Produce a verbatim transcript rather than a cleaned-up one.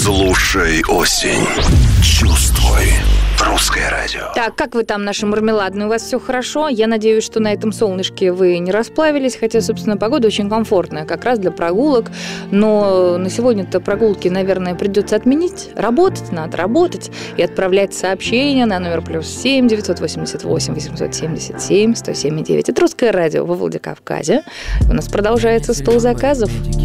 Слушай осень. Чувствуй. Русское радио. Так, как вы там, наши мармеладные? У вас все хорошо? Я надеюсь, что на этом солнышке вы не расплавились, хотя, собственно, погода очень комфортная, как раз для прогулок. Но на сегодня-то прогулки, наверное, придется отменить. Работать надо, работать и отправлять сообщения на номер плюс семь девятьсот восемьдесят восемь восемьсот семьдесят семь сто семь девять. Это Русское радио во Владикавказе. У нас продолжается стол заказов.